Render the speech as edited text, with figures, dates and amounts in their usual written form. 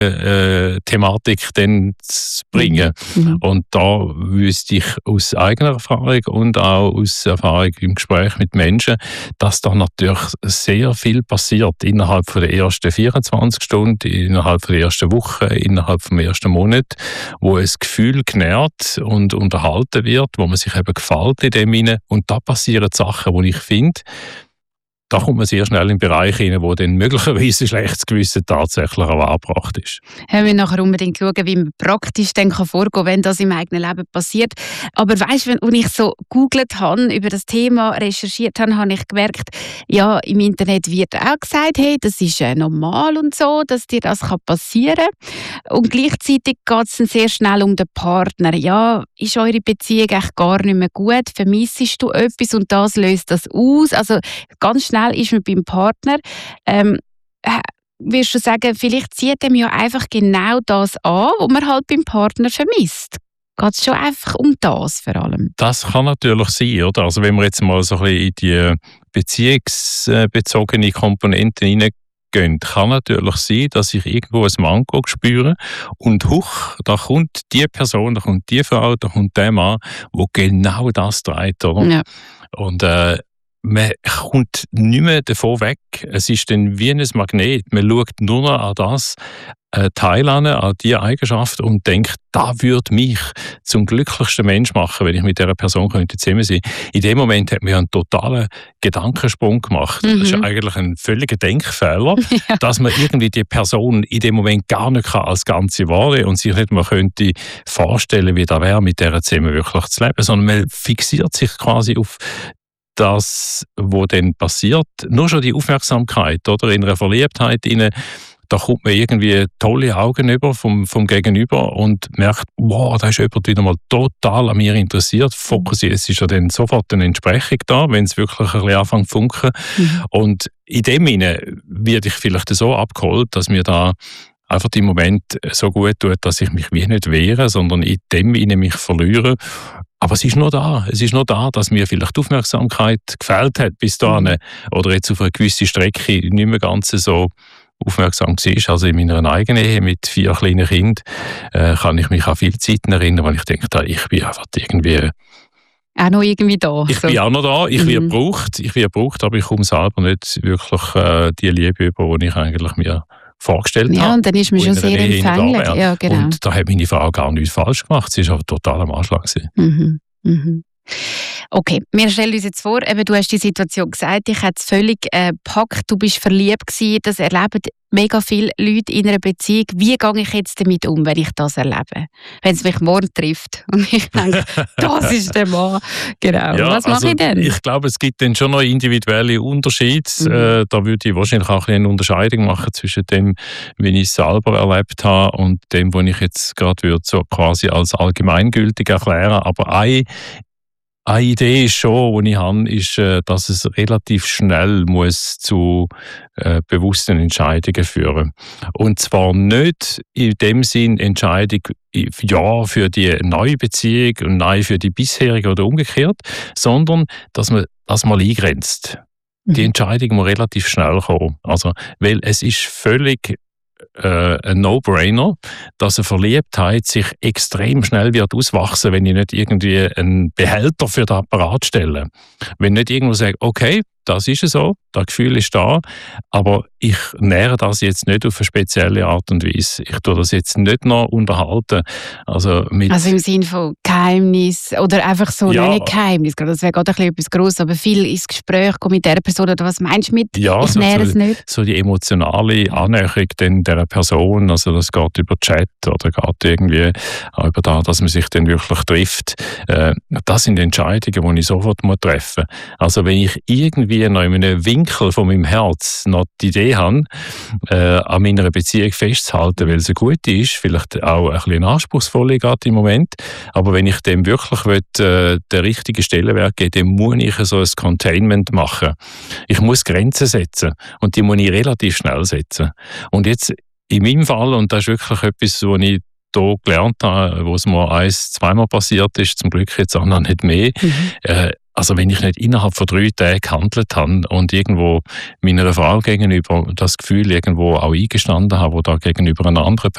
Thematik dann zu bringen. Und da wüsste ich aus eigener Erfahrung und auch aus Erfahrung im Gespräch mit Menschen, dass da natürlich sehr viel passiert innerhalb von der ersten 24 Stunden, innerhalb von der ersten Woche, innerhalb vom ersten Monat, wo ein Gefühl genährt und unterhalten wird, wo man sich eben gefällt in dem hinein. Und da passieren Sachen, wo ich finde, da kommt man sehr schnell in einen Bereich hinein, wo dann möglicherweise ein schlechtes Gewissen tatsächlich auch angebracht ist. Wir müssen nachher unbedingt schauen, wie man praktisch dann vorgehen kann, wenn das im eigenen Leben passiert. Aber weißt du, als ich so gegoogelt habe, über das Thema recherchiert habe, habe ich gemerkt, ja, im Internet wird auch gesagt, hey, das ist normal und so, dass dir das passieren kann. Und gleichzeitig geht es dann sehr schnell um den Partner. Ja, ist eure Beziehung echt gar nicht mehr gut? Vermissest du etwas und das löst das aus? Also ganz schnell ist man beim Partner. Würdest du sagen, vielleicht zieht ihm ja einfach genau das an, was man halt beim Partner vermisst? Geht es schon einfach um das vor allem? Das kann natürlich sein, oder? Also wenn wir jetzt mal so ein bisschen in die beziehungsbezogene Komponente hineingehen, kann natürlich sein, dass ich irgendwo ein Manko spüre und da kommt die Person, da kommt die Frau, da kommt der Mann, der genau das trägt, oder? Ja. Und man kommt nicht mehr davon weg. Es ist dann wie ein Magnet. Man schaut nur noch an das Teil an diese Eigenschaft und denkt, das würde mich zum glücklichsten Mensch machen, wenn ich mit dieser Person zusammen sein könnte. In dem Moment hat man ja einen totalen Gedankensprung gemacht. Das ist eigentlich ein völliger Denkfehler, dass man irgendwie die Person in dem Moment gar nicht als Ganze wahrnehmen und sich nicht mal könnte vorstellen, wie das wäre, mit dieser zusammen wirklich zu leben, sondern man fixiert sich quasi auf das, was dann passiert. Nur schon die Aufmerksamkeit, oder? In einer Verliebtheit da kommt man irgendwie tolle Augen über vom Gegenüber und merkt, wow, da ist jemand wieder mal total an mir interessiert. Fokussiert, es ist ja dann sofort eine Entsprechung da, wenn es wirklich ein bisschen anfängt zu funken. Und in dem Sinne werde ich vielleicht so abgeholt, dass mir da einfach im Moment so gut tut, dass ich mich wie nicht wehre, sondern in dem Sinne mich verliere. Aber es ist nur da. Es ist nur da, dass mir vielleicht die Aufmerksamkeit gefehlt hat bis dahin. Oder jetzt auf eine gewisse Strecke nicht mehr ganz so aufmerksam war. Also in meiner eigenen Ehe mit 4 kleinen Kindern kann ich mich an viele Zeiten erinnern, weil ich denke, ich bin einfach irgendwie auch noch irgendwie da. Ich bin auch noch da. Ich werde gebraucht, aber ich komme selber nicht wirklich die Liebe über, die ich eigentlich mir vorgestellt habe. Ja, und dann ist man schon sehr empfänglich. Ja, genau. Und da hat meine Frau gar nichts falsch gemacht. Sie war aber total am Anschlag. Okay, wir stellen uns jetzt vor, eben, du hast die Situation gesagt, ich hätte es völlig gepackt, du bist verliebt gewesen, das erleben mega viele Leute in einer Beziehung. Wie gehe ich jetzt damit um, wenn ich das erlebe? Wenn es mich morgen trifft und ich denke, das ist der Mann. Genau, ja, was mache ich denn? Ich glaube, es gibt dann schon noch individuelle Unterschiede. Da würde ich wahrscheinlich auch eine Unterscheidung machen zwischen dem, wie ich es selber erlebt habe und dem, was ich jetzt gerade so quasi als allgemeingültig erklären. Aber eine Idee ist schon, die ich habe, ist, dass es relativ schnell muss zu bewussten Entscheidungen führen. Und zwar nicht in dem Sinn Entscheidung ja für die neue Beziehung und nein für die bisherige oder umgekehrt, sondern dass man das mal eingrenzt. Die Entscheidung muss relativ schnell kommen. Also, weil es ist völlig ein No-Brainer, dass eine Verliebtheit sich extrem schnell wird auswachsen, wenn ich nicht irgendwie einen Behälter für den Apparat stelle. Wenn nicht irgendwo sage, okay, das ist so, das Gefühl ist da, aber ich nähere das jetzt nicht auf eine spezielle Art und Weise. Ich tue das jetzt nicht noch unterhalten. Also im Sinne von Geheimnis oder einfach so, nicht Geheimnis, das wäre gerade etwas Grosses, aber viel ins Gespräch kommen mit dieser Person, oder was meinst du mit, ich nähere es nicht? So die emotionale Annäherung dieser Person, also das geht über Chat oder geht irgendwie auch über das, dass man sich dann wirklich trifft. Das sind Entscheidungen, die ich sofort treffen muss. Also wenn ich irgendwie noch in einem Winkel von meinem Herz noch die Idee habe, an meiner Beziehung festzuhalten, weil sie gut ist, vielleicht auch ein bisschen anspruchsvoll gerade im Moment, aber wenn ich dem wirklich den richtigen Stellenwert geben will, dann muss ich so ein Containment machen. Ich muss Grenzen setzen und die muss ich relativ schnell setzen. Und jetzt in meinem Fall, und das ist wirklich etwas, was ich hier gelernt habe, wo es mir 1-2 Mal passiert ist, zum Glück jetzt auch noch nicht mehr, Also wenn ich nicht innerhalb von 3 Tagen gehandelt habe und irgendwo meiner Frau gegenüber das Gefühl irgendwo auch eingestanden habe oder gegenüber einer anderen